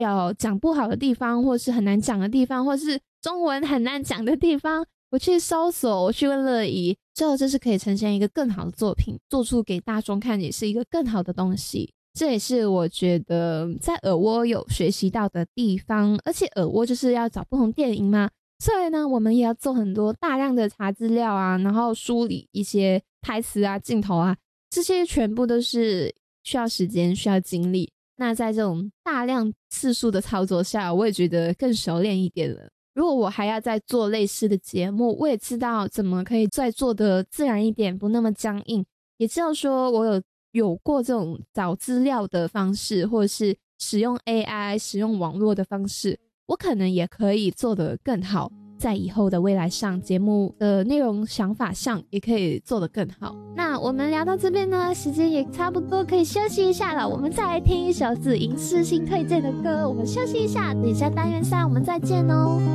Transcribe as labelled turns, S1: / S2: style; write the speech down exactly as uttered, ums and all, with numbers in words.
S1: 要讲不好的地方，或是很难讲的地方，或是中文很难讲的地方，我去搜索，我去问乐怡，最后这是可以呈现一个更好的作品，做出给大众看也是一个更好的东西。这也是我觉得在耳蜗有学习到的地方，而且耳蜗就是要找不同电影嘛，所以呢我们也要做很多大量的查资料啊，然后梳理一些台词啊镜头啊，这些全部都是需要时间需要精力。那在这种大量次数的操作下，我也觉得更熟练一点了。如果我还要再做类似的节目，我也知道怎么可以再做的自然一点，不那么僵硬，也知道说我有有过这种找资料的方式，或者是使用 A I 使用网络的方式，我可能也可以做得更好，在以后的未来上节目的内容想法上也可以做得更好。那我们聊到这边呢，时间也差不多可以休息一下了，我们再来听一首子莹私心推荐的歌，我们休息一下，等一下单元三我们再见哦。